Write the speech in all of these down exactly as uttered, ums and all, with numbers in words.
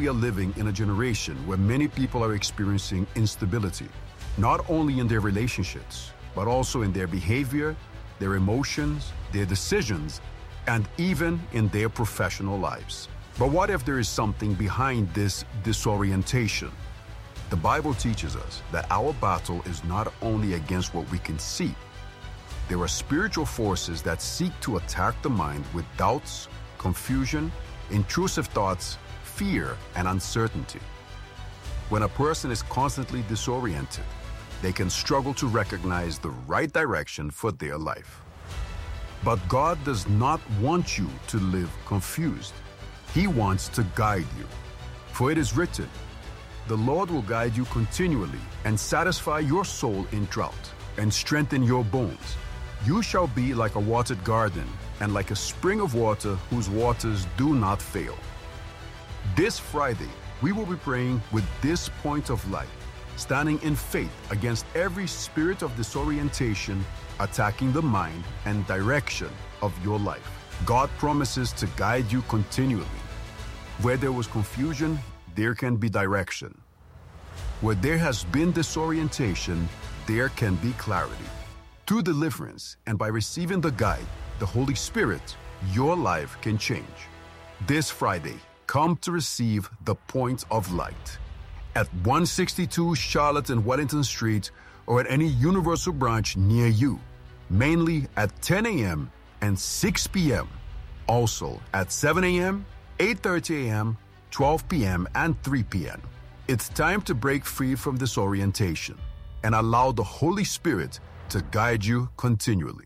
we are living in a generation where many people are experiencing instability, not only in their relationships, but also in their behavior, their emotions, their decisions, and even in their professional lives. But what if there is something behind this disorientation? The Bible teaches us that our battle is not only against what we can see. There are spiritual forces that seek to attack the mind with doubts, confusion, intrusive thoughts, fear, and uncertainty. When a person is constantly disoriented, they can struggle to recognize the right direction for their life. But God does not want you to live confused. He wants to guide you. For it is written, "The Lord will guide you continually and satisfy your soul in drought and strengthen your bones. You shall be like a watered garden and like a spring of water whose waters do not fail." This Friday, we will be praying with this point of light, standing in faith against every spirit of disorientation attacking the mind and direction of your life. God promises to guide you continually. Where there was confusion, there can be direction. Where there has been disorientation, there can be clarity. Through deliverance and by receiving the guide, the Holy Spirit, your life can change. This Friday, come to receive the Point of Light at one sixty-two Charlotte and Wellington Street or at any Universal branch near you, mainly at ten a.m. and six p.m. Also at seven a.m., eight thirty a.m., twelve p.m., and three p.m. It's time to break free from disorientation and allow the Holy Spirit to guide you continually.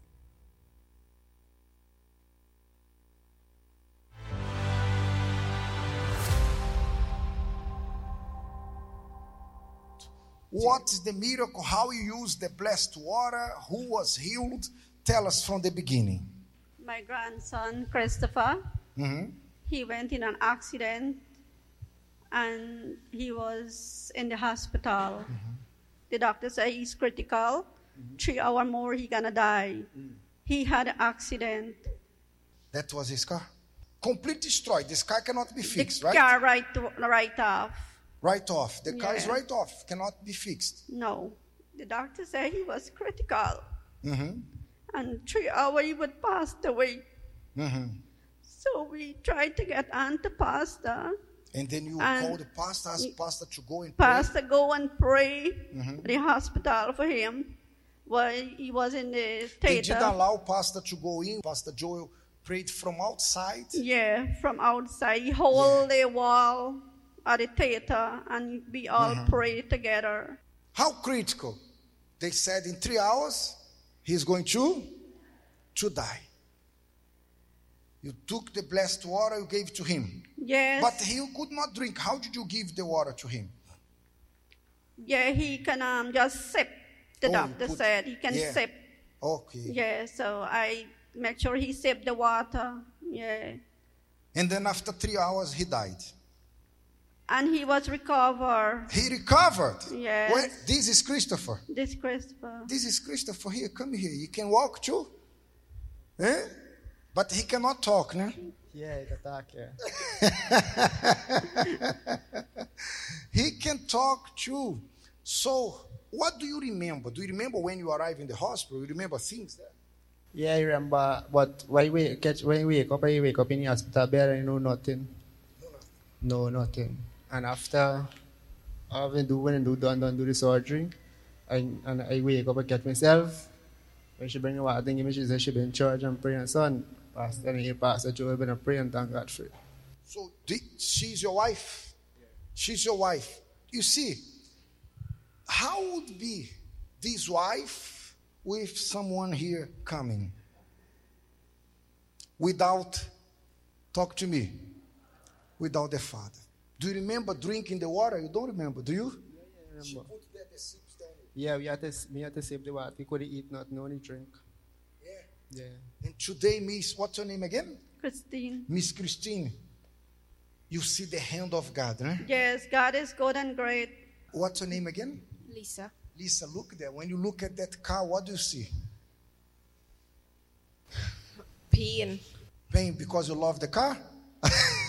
What is the miracle? How you use the blessed water? Who was healed? Tell us from the beginning. My grandson, Christopher, Mm-hmm. he went in an accident and he was in the hospital. Mm-hmm. The doctor said he's critical. Mm-hmm. Three hours more, he's gonna die. Mm. He had an accident. That was his car. Complete destroyed. This car cannot be fixed, the right? car right, right off. Right off. The car is Yeah. right off. Cannot be fixed. No. The doctor said he was critical. Mm-hmm. And three hours he would pass away. Mm-hmm. So we tried to get on to pastor. And then you And call the pastor, ask pastor to go and pray. Pastor go and pray Mhm. at the hospital for him. Well, he was in the They did theater. allow pastor to go in. Pastor Joel prayed from outside. Yeah, from outside. He hold the wall at the theater and we all Mhm. pray together. How critical? They said in three hours, he's going to, to die. You took the blessed water, you gave to him. Yes. But he could not drink. How did you give the water to him? Yeah, he can um, just sip. The Oh, you doctor put- said he can yeah. sip. Okay. Yeah, so I make sure he sip the water. Yeah. And then after three hours, he died. And he was recovered. He recovered. Yes. Where, this is Christopher. This Christopher. This is Christopher here. Come here. You can walk too. Eh? But he cannot talk, no? Yeah, he can talk, yeah. He can talk too. So, what do you remember? Do you remember when you arrived in the hospital? You remember things there? Yeah, I remember, but when we catch, when you wake up, I wake up in the hospital bed and I know nothing. No, nothing. And after I do when I do done, done do the surgery, I, and I wake up and catch myself. When she bring the water, thing, she said she been in church and praying, son. Pastor, and he Pastor Joe been a praying and thank God for it. So, the, she's your wife? She's your wife. You see, how would be this wife with someone here coming? Without, talk to me, without the father. Do you remember drinking the water? You don't remember, do you? Yeah, I She remember. put there the sips down. Yeah, we had to, we had to save the water. We couldn't eat nothing, only drink. Yeah. Yeah. And today, Miss, what's your name again? Christine. Miss Christine. You see the hand of God, right? Yes, God is good and great. What's your name again? Lisa. Lisa, look there. When you look at that car, what do you see? Pain. Pain because you love the car?